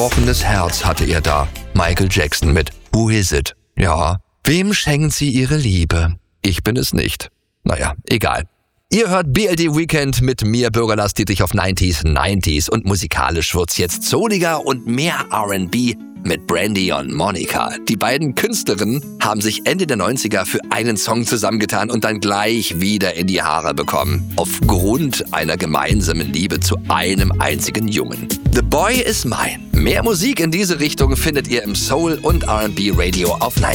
Offenes Herz hatte er da. Michael Jackson mit Who Is It? Ja, wem schenkt sie ihre Liebe? Ich bin es nicht. Naja, egal. Ihr hört BLD Weekend mit mir, Bürgerlass Dietrich auf 90s und musikalisch wird's jetzt souliger und mehr R&B mit Brandy und Monica. Die beiden Künstlerinnen haben sich Ende der 90er für einen Song zusammengetan und dann gleich wieder in die Haare bekommen. Aufgrund einer gemeinsamen Liebe zu einem einzigen Jungen. The Boy Is Mine. Mehr Musik in diese Richtung findet ihr im Soul- und R&B-Radio auf 90s.